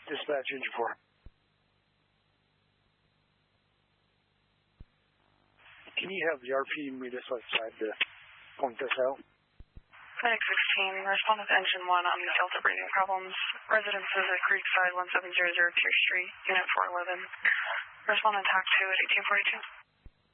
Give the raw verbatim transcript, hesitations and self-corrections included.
Dispatch engine four. Can you have the R P meet us outside to point this out? Medic sixteen, respondent to engine one on Delta breathing problems. Residences at Creekside, one seven zero zero Pierce Street, Unit four eleven. Respondent T A C two at eighteen forty-two.